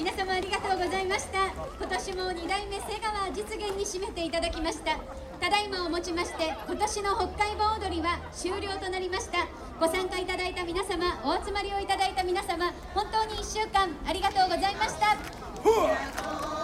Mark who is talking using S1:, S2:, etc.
S1: 皆様ありがとうございました。今年も2代目瀬川実現に締めていただきました。ただいまをもちまして今年の北海道踊りは終了となりました。ご参加いただいた皆様、お集まりをいただいた皆様、本当に1週間ありがとうございました。